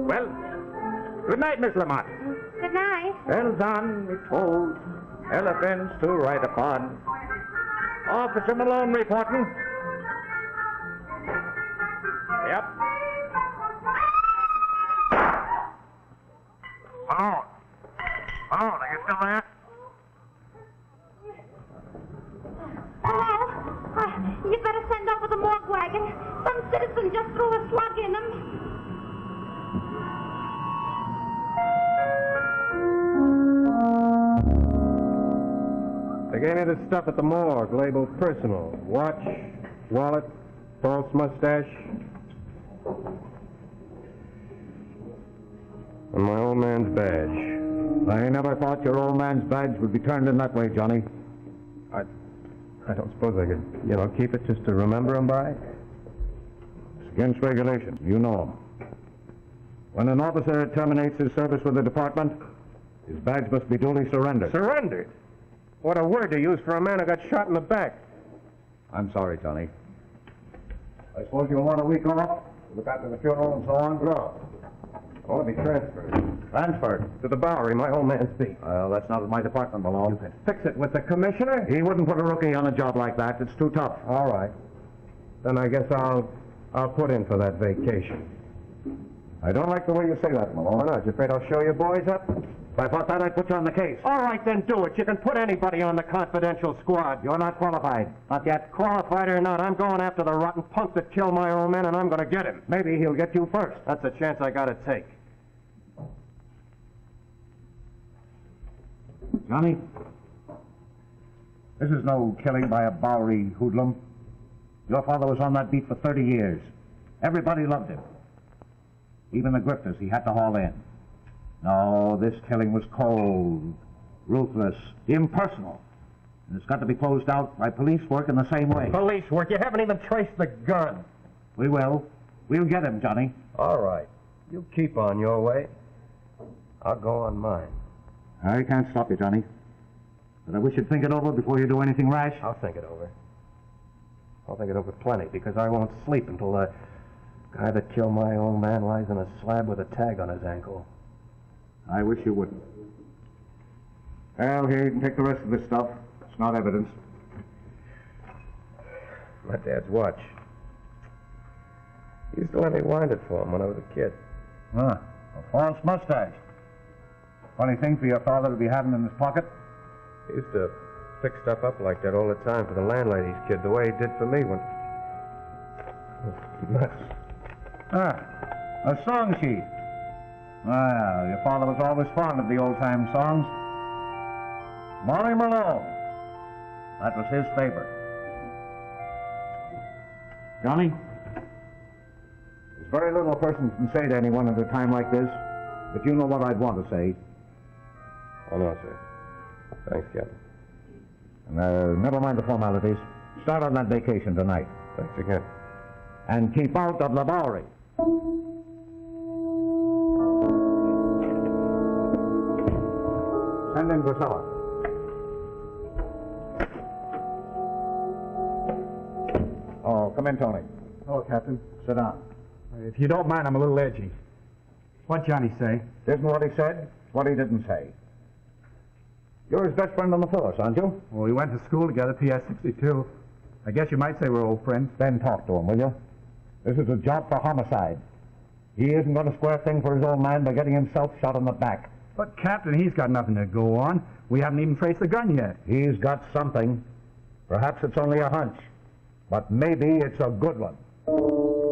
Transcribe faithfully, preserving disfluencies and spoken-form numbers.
Well, good night, Miss Lamont. Good night. Bells on, we told, elephants to ride upon. Officer Malone reporting. Yep. Oh. Oh, are you still there? Hello? Uh, you better send over the morgue wagon. Some citizen just threw a slug in him. They gave me this stuff at the morgue, labeled personal. Watch, wallet, false mustache. And my old man's badge. I never thought your old man's badge would be turned in that way, Johnny. I, I don't suppose I could, you know, keep it just to remember him by. It's against regulation, you know. When an officer terminates his service with the department, his badge must be duly surrendered. Surrendered? What a word to use for a man who got shot in the back. I'm sorry, Johnny. I suppose you'll want a week off? Look after the funeral and so on? No. I want to be transferred. Transferred? To the Bowery, my old man's beat. Well, that's not my department, Malone. Fix it with the commissioner? He wouldn't put a rookie on a job like that. It's too tough. All right. Then I guess I'll I'll put in for that vacation. I don't like the way you say that, Malone. Why not? You afraid I'll show you boys up? If I thought that, I'd put you on the case. All right, then do it. You can put anybody on the confidential squad. You're not qualified. Not yet. Qualified or not, I'm going after the rotten punk that killed my old man, and I'm going to get him. Maybe he'll get you first. That's a chance I got to take. Johnny, this is no killing by a Bowery hoodlum. Your father was on that beat for thirty years. Everybody loved him. Even the grifters he had to haul in. No, this killing was cold, ruthless, impersonal. And it's got to be closed out by police work in the same way. Police work? You haven't even traced the gun. We will. We'll get him, Johnny. All right. You keep on your way. I'll go on mine. I can't stop you, Johnny. But I wish you'd think it over before you do anything rash. I'll think it over. I'll think it over plenty, because I won't sleep until the guy that killed my old man lies in a slab with a tag on his ankle. I wish you wouldn't. Well, here, you can take the rest of this stuff. It's not evidence. My dad's watch. He used to let me wind it for him when I was a kid. Ah, a false mustache. Funny thing for your father to be having in his pocket. He used to fix stuff up like that all the time for the landlady's kid, the way he did for me when... Nuts. Ah, a song sheet. Well, your father was always fond of the old-time songs. Molly Malone. That was his favorite. Johnny, there's very little a person can say to anyone at a time like this, but you know what I'd want to say. Oh, no, sir. Thanks, Captain. And, uh, never mind the formalities. Start on that vacation tonight. Thanks again. And keep out of the Bowery. Send in Priscilla. Oh, come in, Tony. Hello, Captain. Sit down. If you don't mind, I'm a little edgy. What'd Johnny say? Isn't what he said, what he didn't say. You're his best friend on the force, aren't you? Well, we went to school together, P S sixty-two. I guess you might say we're old friends. Then talk to him, will you? This is a job for homicide. He isn't going to square thing for his old man by getting himself shot in the back. But, Captain, he's got nothing to go on. We haven't even traced the gun yet. He's got something. Perhaps it's only a hunch. But maybe it's a good one.